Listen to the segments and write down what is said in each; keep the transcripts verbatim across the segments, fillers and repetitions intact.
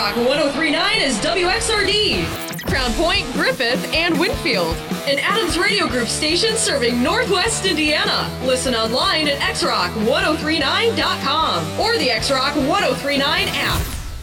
Rock one oh three point nine is W X R D. Crown Point, Griffith, and Winfield. An Adams Radio Group station serving Northwest Indiana. Listen online at x rock one oh three nine dot com or the X Rock one oh three nine app.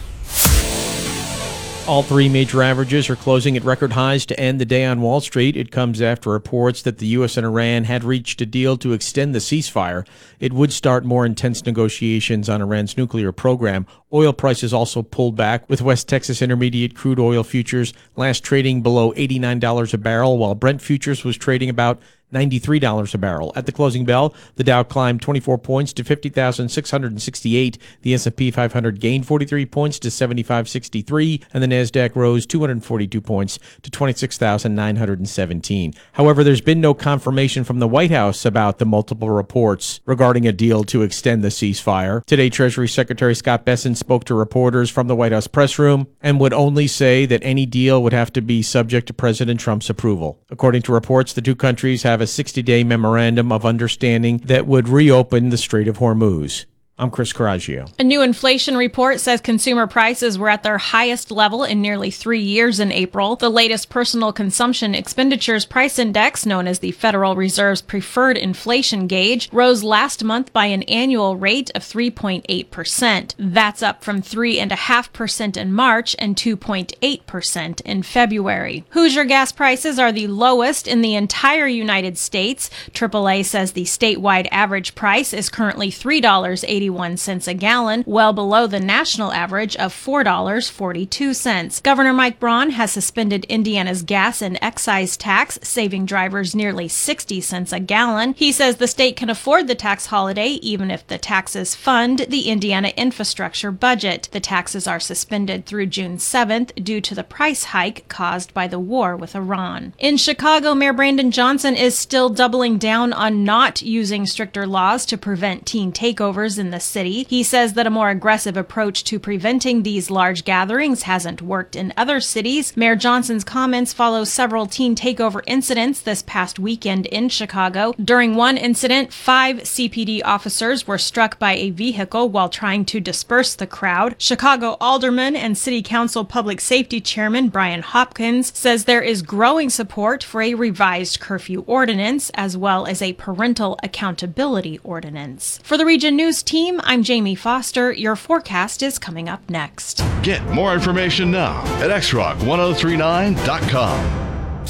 All three major averages are closing at record highs to end the day on Wall Street. It comes after reports that the U S and Iran had reached a deal to extend the ceasefire. It would start more intense negotiations on Iran's nuclear program. Oil prices also pulled back, with West Texas Intermediate crude oil futures last trading below eighty-nine dollars a barrel, while Brent futures was trading about ninety-three dollars a barrel. At the closing bell, the Dow climbed twenty-four points to fifty thousand six hundred sixty-eight. The S and P five hundred gained forty-three points to seventy-five sixty-three, and the Nasdaq rose two hundred forty-two points to twenty-six thousand nine hundred seventeen. However, there's been no confirmation from the White House about the multiple reports regarding a deal to extend the ceasefire. Today, Treasury Secretary Scott Bessent spoke to reporters from the White House press room and would only say that any deal would have to be subject to President Trump's approval. According to reports, the two countries have a sixty-day memorandum of understanding that would reopen the Strait of Hormuz. I'm Chris Coraggio. A new inflation report says consumer prices were at their highest level in nearly three years in April. The latest personal consumption expenditures price index, known as the Federal Reserve's preferred inflation gauge, rose last month by an annual rate of three point eight percent. That's up from three point five percent in March and two point eight percent in February. Hoosier gas prices are the lowest in the entire United States. triple A says the statewide average price is currently three dollars and eighty-one cents a gallon, well below the national average of four dollars and forty-two cents. Governor Mike Braun has suspended Indiana's gas and excise tax, saving drivers nearly sixty cents a gallon. He says the state can afford the tax holiday even if the taxes fund the Indiana infrastructure budget. The taxes are suspended through June seventh due to the price hike caused by the war with Iran. In Chicago, Mayor Brandon Johnson is still doubling down on not using stricter laws to prevent teen takeovers in the city. He says that a more aggressive approach to preventing these large gatherings hasn't worked in other cities. Mayor Johnson's comments follow several teen takeover incidents this past weekend in Chicago. During one incident, five C P D officers were struck by a vehicle while trying to disperse the crowd. Chicago Alderman and City Council Public Safety Chairman Brian Hopkins says there is growing support for a revised curfew ordinance as well as a parental accountability ordinance. For the Region News team, I'm Jamie Foster. Your forecast is coming up next. Get more information now at x rock one oh three nine dot com.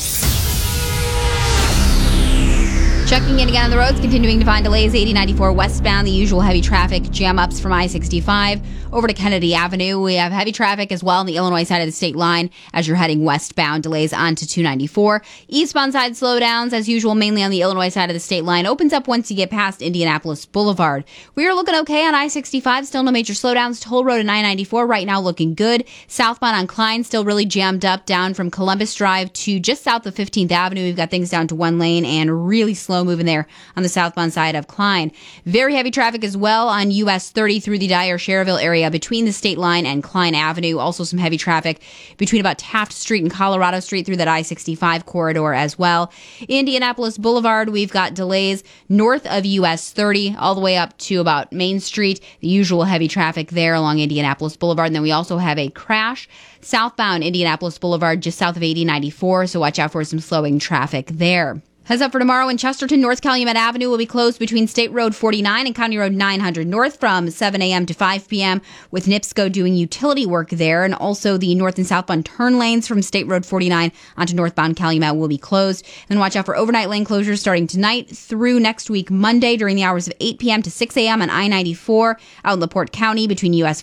Checking in again on the roads, continuing to find delays. eighty ninety-four westbound, the usual heavy traffic jam-ups from I sixty-five over to Kennedy Avenue. We have heavy traffic as well on the Illinois side of the state line as you're heading westbound. Delays onto two ninety-four. Eastbound side slowdowns as usual, mainly on the Illinois side of the state line. Opens up once you get past Indianapolis Boulevard. We are looking okay on I sixty-five. Still no major slowdowns. Toll Road and I ninety-four right now looking good. Southbound on Klein still really jammed up down from Columbus Drive to just south of fifteenth Avenue. We've got things down to one lane and really slow moving there on the southbound side of Klein. Very heavy traffic as well on U S thirty through the Dyer-Schererville area between the state line and Klein Avenue. Also some heavy traffic between about Taft Street and Colorado Street through that I sixty-five corridor as well. Indianapolis Boulevard, we've got delays north of U S thirty all the way up to about Main Street. The usual heavy traffic there along Indianapolis Boulevard. And then we also have a crash southbound Indianapolis Boulevard just south of eighty ninety-four. So watch out for some slowing traffic there. Heads up for tomorrow in Chesterton, North Calumet Avenue will be closed between State Road forty-nine and County Road nine hundred north from seven a.m. to five p.m. with NIPSCO doing utility work there. And also the north and southbound turn lanes from State Road forty-nine onto northbound Calumet will be closed. And watch out for overnight lane closures starting tonight through next week Monday during the hours of eight p.m. to six a.m. on I ninety-four out in LaPorte County between U S